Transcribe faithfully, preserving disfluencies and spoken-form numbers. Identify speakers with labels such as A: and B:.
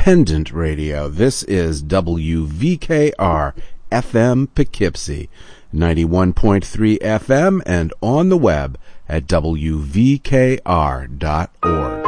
A: independent radio. This is W V K R F M Poughkeepsie, ninety-one point three F M, and on the web at W V K R dot org.